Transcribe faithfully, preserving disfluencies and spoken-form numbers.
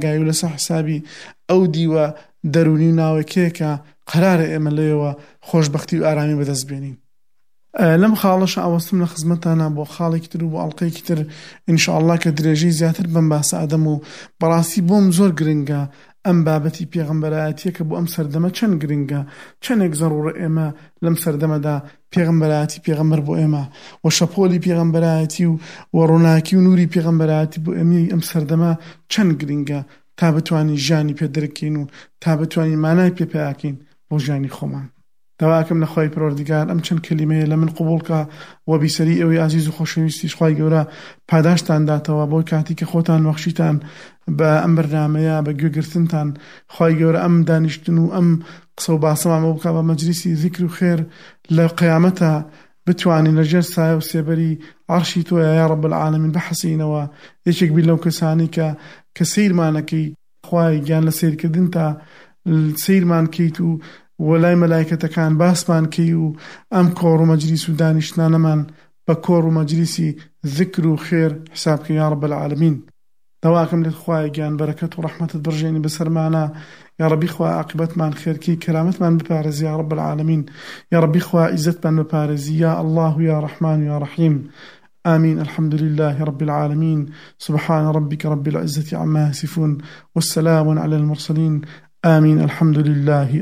ڕێگای و لەسەر حسابی ئەو دیوە دەرونی و ناوەکەیەکە قەرارە ئێمە لێەوە خۆشبەختی و ئارامی بەدەست بێنین. لەم خاڵەش ئاوەستم لە خزمەتانە بۆ خاڵێکی تر و بۆ ئەڵلقەیەکی تر ئینشاءالله کە درێژەی زیاتر بەم باسە ئەدەم و بەڕاستی بۆم زۆر گرنگە ئەم بابەتی پێغەمبەرایەتیە کە بۆ ئەم سەردەمە چەند گرنگە، چەندێک زەڕوڕە ئێمە لەم سەردەمەدا پێغەمبەرایەتی پێغەمبەر بۆ ئێمە و شەپۆلی پێغەمبەرایەتی و ڕۆناکی و نووری پێغەمبەرایەتی بۆ ئێمەی ئەم سەردەمە چەند گرنگە تا بتوانین ژیانی پێ دەرکەین و تا بتوانین مانای پێ پیاکەین بۆ ژیانی خۆمان. دەواکەم لە خۆی پەروەردگار ئەم چەند کەلیمەیە لە من قبوڵکە و بیسەری ئەوەی عزیز و خۆشەویستیش خوای گەورە پاداشتان داتەوە بۆ کاتی کە خۆتان وەخشیتان بە ئەم بەرنامەیە بە گوێگرتنتان. خوای گەورە ئەم دانیشتن و ئەم قسە و باسەمان بۆ بکە بە مەجلیسی ذیکر و خێر لە قیامەتە بتوانین لەژێر سایە و سێبەری عەرشی تۆیە یا رب العالمین بحەسینەوە یەکێک بین لەو کەسانی کە کە سیرمانەکەی خوای گیان لە سیرکردن تا سیرمان کەیت و وەلای مەلایکەتەکان باسمان کەی و ئەم کۆڕ و مەجلیس و دانیشتانەمان بە کۆڕ و مەجلیسی ذکر و خێر حسابکە یا رب العالمین. دەواکەم لێت خوای گیان بەرەکەت و ڕەحمەتت بڕژێنی بەسەرمانە یا ربی خوا عاقبەتمان خێرکەی کەرامەتمان بپارێزی یا رب العالمین. یا ربی خوا عیزەتمان بپارێزی یا الله یا رحمن یا رحیم. آمين. الحمد لله رب العالمين. سبحان ربك رب العزة عما يصفون والسلام على المرسلين. آمين. الحمد لله.